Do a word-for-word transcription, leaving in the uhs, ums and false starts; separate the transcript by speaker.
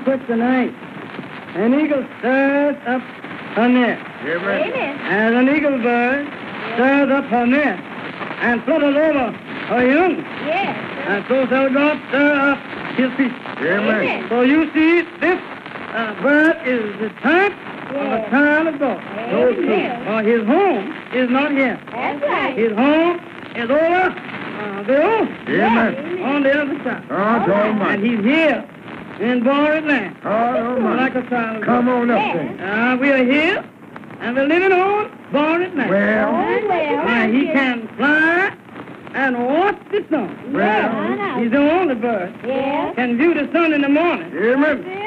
Speaker 1: put tonight. An eagle stirs up her nest.
Speaker 2: Amen.
Speaker 1: As an eagle bird stirs up her nest and flutters over her young.
Speaker 2: Yes.
Speaker 1: And so shall God stir up his people.
Speaker 2: Amen.
Speaker 1: So you see, this uh, bird is the type of the child of God.
Speaker 2: Amen.
Speaker 1: For his home is not here.
Speaker 2: That's right.
Speaker 1: His home is over uh, the ocean.
Speaker 2: Amen.
Speaker 1: On the other side.
Speaker 2: God Almighty.
Speaker 1: And he's here in borrowed land.
Speaker 2: God
Speaker 1: Like
Speaker 2: Almighty.
Speaker 1: a child of
Speaker 2: Come
Speaker 1: God.
Speaker 2: on up
Speaker 3: Yes.
Speaker 2: there.
Speaker 1: Uh, we are here, and we're living on borrowed land.
Speaker 2: Well,
Speaker 3: Oh, well.
Speaker 1: Uh, he can fly and watch the sun.
Speaker 2: well,
Speaker 3: I know.
Speaker 1: He's the only bird
Speaker 3: Yes.
Speaker 1: can view the sun in the morning
Speaker 2: amen.